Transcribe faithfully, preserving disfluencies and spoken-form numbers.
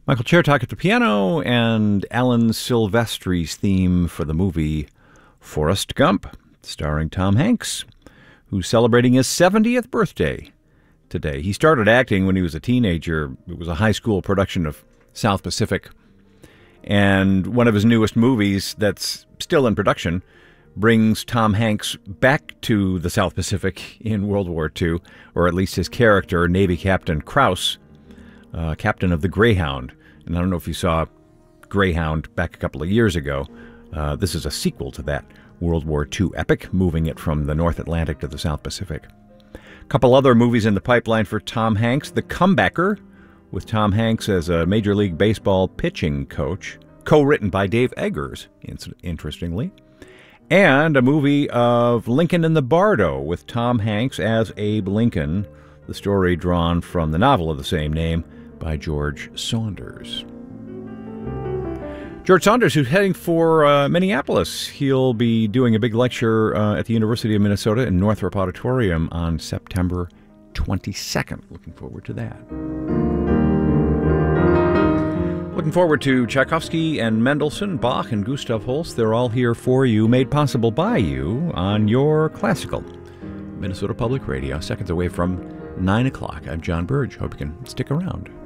Michael Chertok at the piano, and Alan Silvestri's theme for the movie Forrest Gump, starring Tom Hanks, who's celebrating his seventieth birthday today. He started acting when he was a teenager. It was a high school production of South Pacific. And one of his newest movies that's still in production brings Tom Hanks back to the South Pacific in World War Two, or at least his character, Navy Captain Krause, uh, captain of the Greyhound. And I don't know if you saw Greyhound back a couple of years ago. Uh, this is a sequel to that World War Two epic, moving it from the North Atlantic to the South Pacific. A couple other movies in the pipeline for Tom Hanks. The Comebacker, with Tom Hanks as a Major League Baseball pitching coach, co-written by Dave Eggers, interestingly. And a movie of Lincoln in the Bardo, with Tom Hanks as Abe Lincoln, the story drawn from the novel of the same name by George Saunders. George Saunders, who's heading for uh, Minneapolis. He'll be doing a big lecture uh, at the University of Minnesota in Northrop Auditorium on September twenty-second. Looking forward to that. Looking forward to Tchaikovsky and Mendelssohn, Bach and Gustav Holst. They're all here for you, made possible by you on your classical. Minnesota Public Radio, seconds away from nine o'clock. I'm John Burge. Hope you can stick around.